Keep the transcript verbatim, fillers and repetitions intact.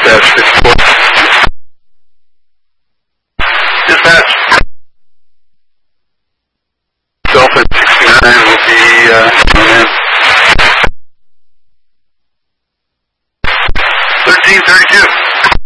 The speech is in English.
Dispatch fifty-four. Dispatch. Dolphin sixty-nine will be uh, on in. thirteen thirty-two.